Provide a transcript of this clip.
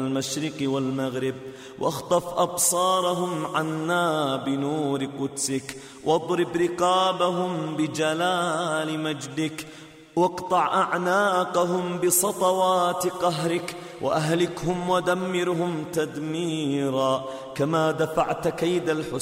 المشرق والمغرب، واخطف أبصارهم عنا بنور قدسك، واضرب رقابهم بجلال مجدك، واقطع أعناقهم بسطوات قهرك، وأهلكهم ودمرهم تدميرا، كما دفعت كيد الحسين